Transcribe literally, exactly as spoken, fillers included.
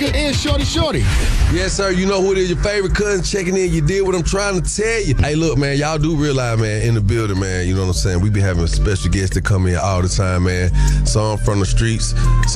Mika, and Shorty Shorty. Yes, sir. You know who it is, your favorite cousin checking in. You did what I'm trying to tell you. Hey, look, man, y'all do realize, man, in the building, man, you know what I'm saying? We be having special guests that come in all the time, man. Some from the streets,